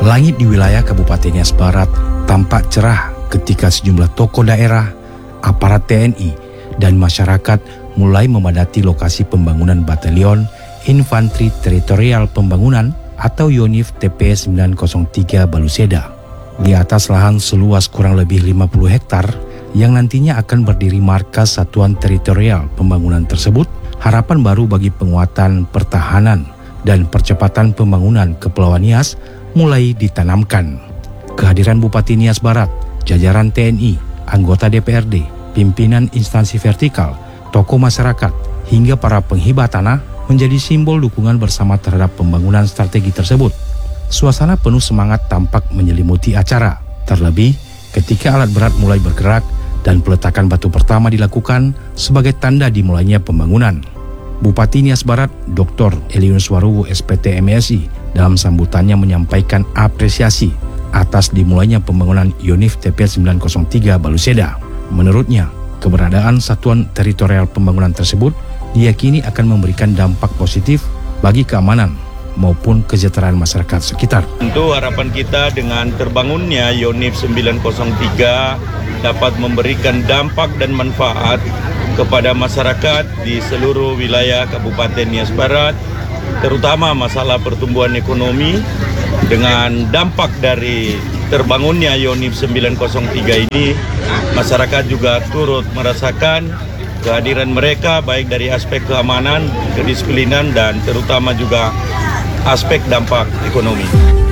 Langit di wilayah Kabupaten Nias Barat tampak cerah ketika sejumlah tokoh daerah, aparat TNI, dan masyarakat mulai memadati lokasi pembangunan Batalion Infanteri Teritorial Pembangunan atau YONIF TP 903 Baluseda. Di atas lahan seluas kurang lebih 50 hektar yang nantinya akan berdiri markas Satuan Teritorial Pembangunan tersebut, harapan baru bagi penguatan pertahanan dan percepatan pembangunan Kepulauan Nias mulai ditanamkan. Kehadiran Bupati Nias Barat, jajaran TNI, anggota DPRD, pimpinan instansi vertikal, tokoh masyarakat, hingga para penghibah tanah menjadi simbol dukungan bersama terhadap pembangunan strategi tersebut. Suasana penuh semangat tampak menyelimuti acara, terlebih ketika alat berat mulai bergerak dan peletakan batu pertama dilakukan sebagai tanda dimulainya pembangunan. Bupati Nias Barat, Dr. Eliunus Waruwu SPT MSI, dalam sambutannya menyampaikan apresiasi atas dimulainya pembangunan YONIF TP 903 Baluseda. Menurutnya, keberadaan Satuan Teritorial Pembangunan tersebut diyakini akan memberikan dampak positif bagi keamanan maupun kesejahteraan masyarakat sekitar. Tentu harapan kita dengan terbangunnya YONIF 903 dapat memberikan dampak dan manfaat kepada masyarakat di seluruh wilayah Kabupaten Nias Barat, terutama masalah pertumbuhan ekonomi. Dengan dampak dari terbangunnya YONIF 903 ini, masyarakat juga turut merasakan kehadiran mereka baik dari aspek keamanan, kedisiplinan, dan terutama juga aspek dampak ekonomi.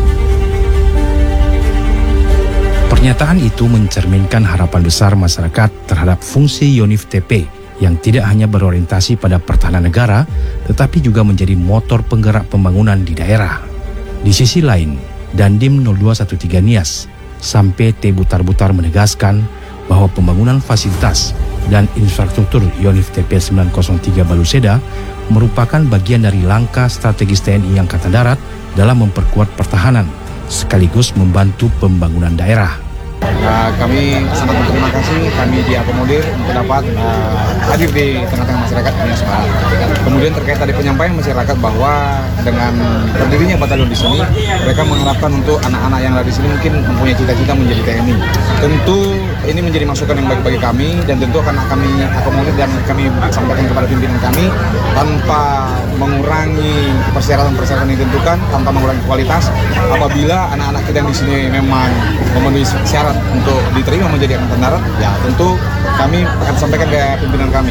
Pernyataan itu mencerminkan harapan besar masyarakat terhadap fungsi YONIF TP yang tidak hanya berorientasi pada pertahanan negara, tetapi juga menjadi motor penggerak pembangunan di daerah. Di sisi lain, Dandim 0213 Nias sampai T Butar-Butar menegaskan bahwa pembangunan fasilitas dan infrastruktur YONIF TP 903 Baluseda merupakan bagian dari langkah strategis TNI Angkatan Darat dalam memperkuat pertahanan sekaligus membantu pembangunan daerah. Kami sangat berterima kasih, kami diakomodir untuk dapat hadir di tengah-tengah masyarakat Nias Barat. Kemudian terkait tadi penyampaian masyarakat bahwa dengan berdirinya batalion di sini, mereka mengharapkan untuk anak-anak yang ada di sini mungkin mempunyai cita-cita menjadi TNI. Tentu ini menjadi masukan yang baik bagi kami dan tentu akan kami akomodir dan kami sampaikan kepada pimpinan kami tanpa mengurangi persyaratan-persyaratan yang ditentukan, tanpa mengurangi kualitas. Apabila anak-anak kita yang di sini memang memenuhi syarat untuk diterima menjadi Angkatan Darat, ya tentu kami akan sampaikan ke pimpinan kami.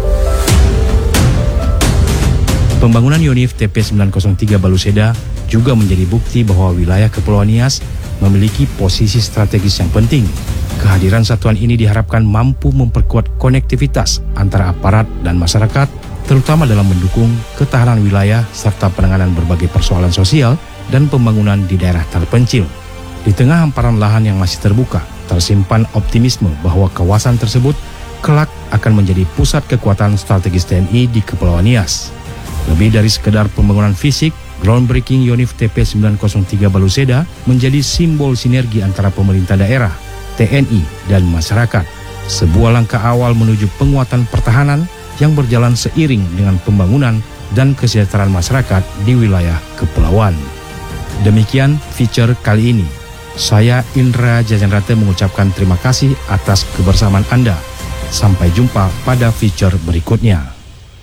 Pembangunan YONIF TP 903 Baluseda juga menjadi bukti bahwa wilayah Kepulauan Nias memiliki posisi strategis yang penting. Kehadiran satuan ini diharapkan mampu memperkuat konektivitas antara aparat dan masyarakat, terutama dalam mendukung ketahanan wilayah serta penanganan berbagai persoalan sosial dan pembangunan di daerah terpencil. Di tengah hamparan lahan yang masih terbuka, tersimpan optimisme bahwa kawasan tersebut kelak akan menjadi pusat kekuatan strategis TNI di Kepulauan Nias. Lebih dari sekedar pembangunan fisik, groundbreaking YONIF TP 903 Baluseda menjadi simbol sinergi antara pemerintah daerah, TNI, dan masyarakat. Sebuah langkah awal menuju penguatan pertahanan yang berjalan seiring dengan pembangunan dan kesejahteraan masyarakat di wilayah kepulauan. Demikian feature kali ini. Saya Indra Jajanrate mengucapkan terima kasih atas kebersamaan Anda. Sampai jumpa pada feature berikutnya.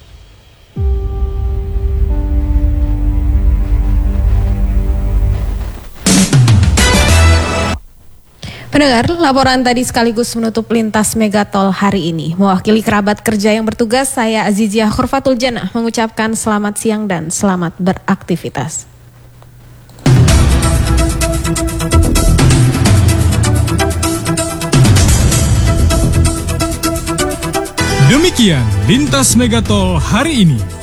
Pendengar, laporan tadi sekaligus menutup lintas Megatol hari ini. Mewakili kerabat kerja yang bertugas, saya Aziziah Khurfatul Jannah mengucapkan selamat siang dan selamat beraktivitas. Demikian Lintas Megatol hari ini.